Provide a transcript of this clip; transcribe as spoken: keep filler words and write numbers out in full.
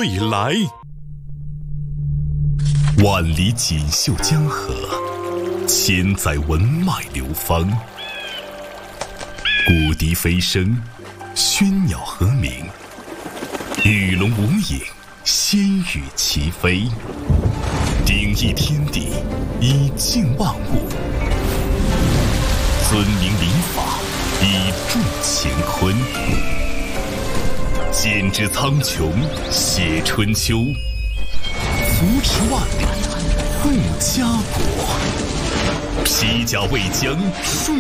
未来。万里锦绣江河，千载文脉流芳。古笛飞声，喧鸟和鸣，与龙无影，仙羽齐飞。鼎益天地，以静万物；尊明礼法，以助乾坤。剪纸苍穹，写春秋；扶持万里，护家国。披甲为疆，树